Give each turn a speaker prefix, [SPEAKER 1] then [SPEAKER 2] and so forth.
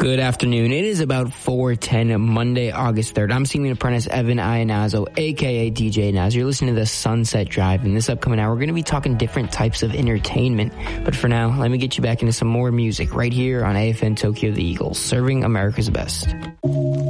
[SPEAKER 1] Good afternoon. It is about 4:10 Monday, August 3rd. I'm senior apprentice Evan Ianazzo, a.k.a. DJ Naz. You're listening to the Sunset Drive. In this upcoming hour, we're going to be talking different types of entertainment. But for now, let me get you back into some more music right here on AFN Tokyo The Eagles, serving America's best.